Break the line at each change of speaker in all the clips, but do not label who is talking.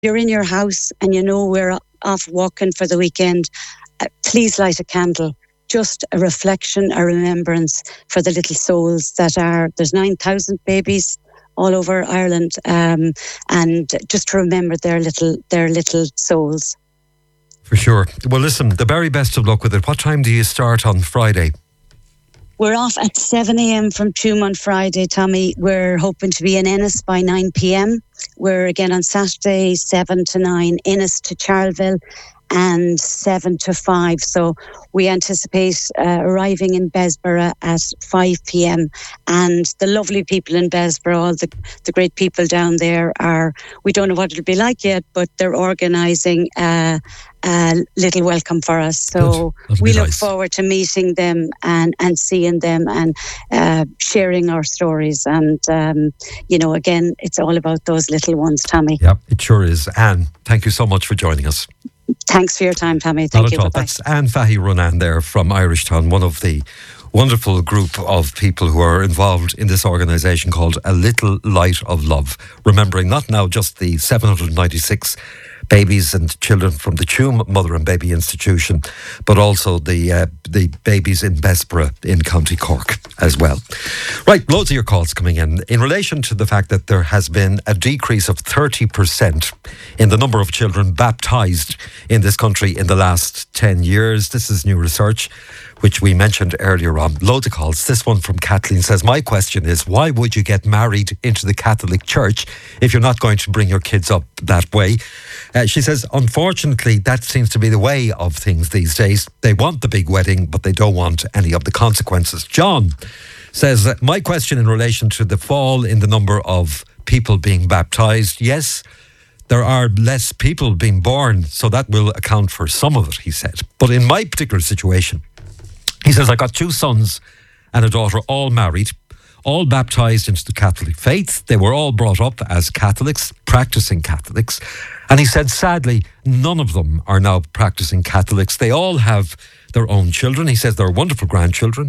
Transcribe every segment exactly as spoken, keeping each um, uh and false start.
you're in your house and you know we're off walking for the weekend, uh, please light a candle. Just a reflection, a remembrance for the little souls that are, there's nine thousand babies all over Ireland, um, and just to remember their little their little souls.
For sure. Well, listen, the very best of luck with it. What time do you start on Friday?
We're off at seven a.m. from Tuam on Friday, Tommy. We're hoping to be in Ennis by nine p.m. We're again on Saturday, seven to nine, Ennis to Charleville, and seven to five. So we anticipate uh, arriving in Bessborough at five p.m. And the lovely people in Bessborough, all the, the great people down there are, we don't know what it'll be like yet, but they're organising uh, a little welcome for us. So we look nice. forward to meeting them and, and seeing them and uh, sharing our stories. And, um, you know, again, it's all about those little ones, Tommy.
Yeah, it sure is. Anne, thank you so much for joining us.
Thanks for your time, Tommy. Thank
Not
you.
At all. That's Anne Fahy Runan there from Irishtown, one of the wonderful group of people who are involved in this organisation called A Little Light of Love. Remembering not now just the seven hundred ninety-six babies and children from the Tuam Mother and Baby Institution, but also the uh, the babies in Bessborough in County Cork as well. Right, loads of your calls coming in. In relation to the fact that there has been a decrease of thirty percent in the number of children baptised in this country in the last ten years. This is new research, which we mentioned earlier on. Loads of calls. This one from Kathleen says, my question is, why would you get married into the Catholic Church if you're not going to bring your kids up that way? Uh, she says, unfortunately, that seems to be the way of things these days. They want the big wedding, but they don't want any of the consequences. John says, uh, my question in relation to the fall in the number of people being baptised, yes, there are less people being born, so that will account for some of it, he said. But in my particular situation, he says, I got two sons and a daughter, all married, all baptised into the Catholic faith. They were all brought up as Catholics, practising Catholics. And he said, sadly, none of them are now practising Catholics. They all have their own children. He says they're wonderful grandchildren.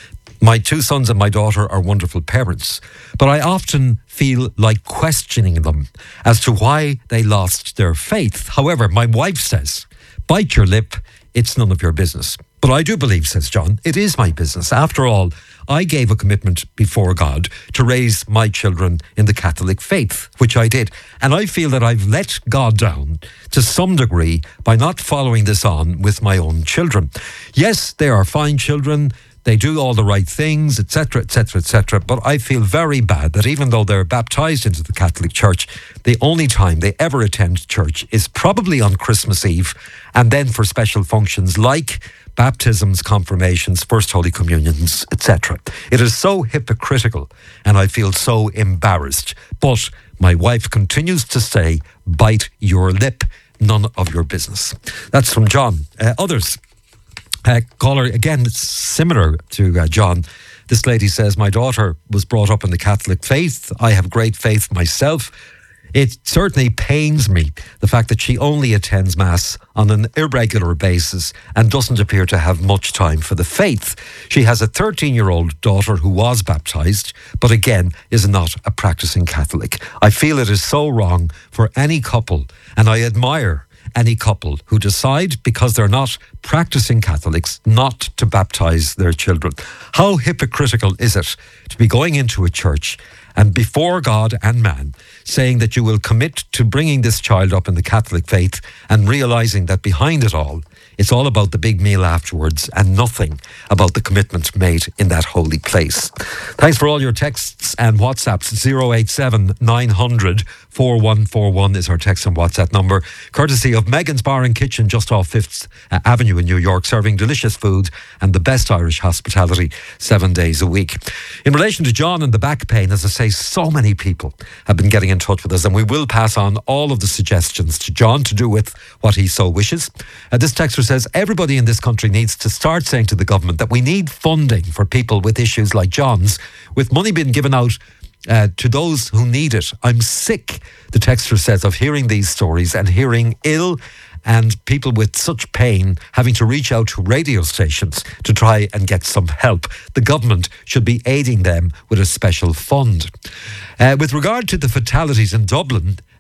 My two sons and my daughter are wonderful parents. But I often feel like questioning them as to why they lost their faith. However, my wife says, bite your lip, it's none of your business. But I do believe, says John, it is my business. After all, I gave a commitment before God to raise my children in the Catholic faith, which I did. And I feel that I've let God down to some degree by not following this on with my own children. Yes, they are fine children. They do all the right things, et cetera, et cetera, et cetera. But I feel very bad that even though they're baptised into the Catholic Church, the only time they ever attend church is probably on Christmas Eve, and then for special functions like baptisms, confirmations, First Holy Communions, et cetera. It is so hypocritical, and I feel so embarrassed. But my wife continues to say, bite your lip, none of your business. That's from John. Uh, others. Uh, caller, again, it's similar to uh, John. This lady says, my daughter was brought up in the Catholic faith. I have great faith myself. It certainly pains me, the fact that she only attends Mass on an irregular basis and doesn't appear to have much time for the faith. She has a thirteen-year-old daughter who was baptised, but again is not a practising Catholic. I feel it is so wrong for any couple, and I admire any couple who decide, because they're not practising Catholics, not to baptise their children. How hypocritical is it to be going into a church and before God and man saying that you will commit to bringing this child up in the Catholic faith and realising that behind it all, it's all about the big meal afterwards and nothing about the commitment made in that holy place. Thanks for all your texts and WhatsApps. oh eight seven, nine hundred, four one four one is our text and WhatsApp number, courtesy of Megan's Bar and Kitchen just off Fifth Avenue in New York, serving delicious food and the best Irish hospitality seven days a week. In relation to John and the back pain, as I say, so many people have been getting in touch with us, and we will pass on all of the suggestions to John to do with what he so wishes. Uh, this texter says, everybody in this country needs to start saying to the government that we need funding for people with issues like John's, with money being given out Uh, to those who need it. I'm sick, the texter says, of hearing these stories and hearing ill and people with such pain having to reach out to radio stations to try and get some help. The government should be aiding them with a special fund. Uh, with regard to the fatalities in Dublin,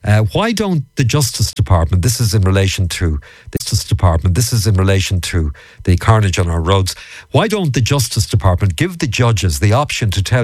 Uh, why don't the Justice Department, this is in relation to the Justice Department, this is in relation to the carnage on our roads, why don't the Justice Department give the judges the option to tell